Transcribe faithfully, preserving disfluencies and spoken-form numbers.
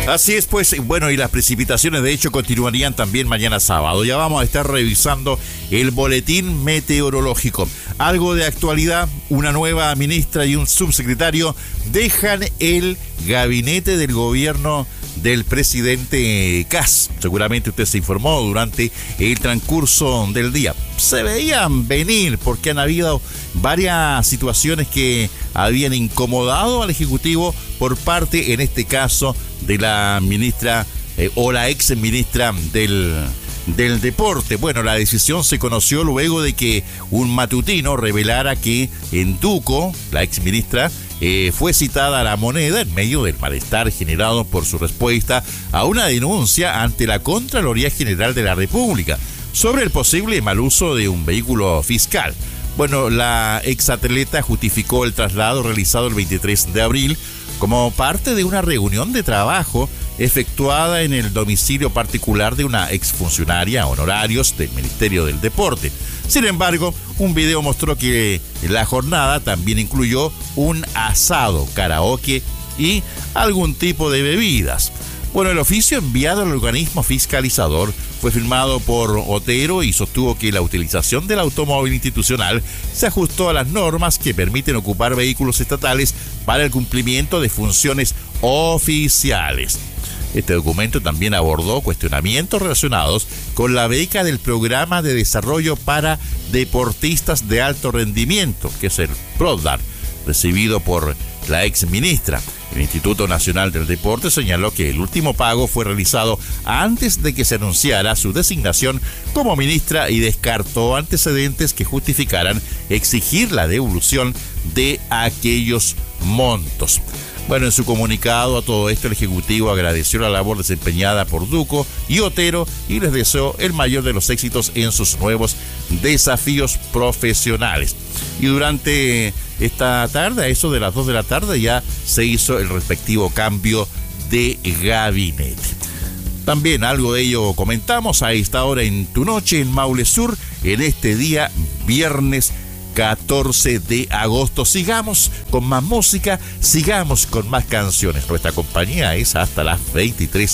Así es, pues, bueno, y las precipitaciones de hecho continuarían también mañana sábado. Ya vamos a estar revisando el boletín meteorológico. Algo de actualidad: una nueva ministra y un subsecretario dejan el gabinete del gobierno del presidente Kast. Seguramente usted se informó durante el transcurso del día. Se veían venir porque han habido varias situaciones que habían incomodado al Ejecutivo por parte, en este caso, de la ministra eh, o la ex ministra del, del Deporte. Bueno, la decisión se conoció luego de que un matutino revelara que en Duco, la ex ministra, Eh, fue citada a La Moneda en medio del malestar generado por su respuesta a una denuncia ante la Contraloría General de la República sobre el posible mal uso de un vehículo fiscal. Bueno, la exatleta justificó el traslado realizado el veintitrés de abril como parte de una reunión de trabajo efectuada en el domicilio particular de una exfuncionaria honorarios del Ministerio del Deporte. Sin embargo, un video mostró que la jornada también incluyó un asado, karaoke y algún tipo de bebidas. Bueno, el oficio enviado al organismo fiscalizador fue firmado por Otero y sostuvo que la utilización del automóvil institucional se ajustó a las normas que permiten ocupar vehículos estatales para el cumplimiento de funciones oficiales. Este documento también abordó cuestionamientos relacionados con la beca del Programa de Desarrollo para Deportistas de Alto Rendimiento, que es el PRODAR, recibido por la ex ministra. El Instituto Nacional del Deporte señaló que el último pago fue realizado antes de que se anunciara su designación como ministra y descartó antecedentes que justificaran exigir la devolución de aquellos montos. Bueno, en su comunicado a todo esto, el Ejecutivo agradeció la labor desempeñada por Duco y Otero y les deseó el mayor de los éxitos en sus nuevos desafíos profesionales. Y durante esta tarde, a eso de las dos de la tarde, ya se hizo el respectivo cambio de gabinete. También algo de ello comentamos a esta hora en Tu Noche en Maule Sur, en este día viernes catorce de agosto. Sigamos con más música, sigamos con más canciones. Nuestra compañía es hasta las veintitrés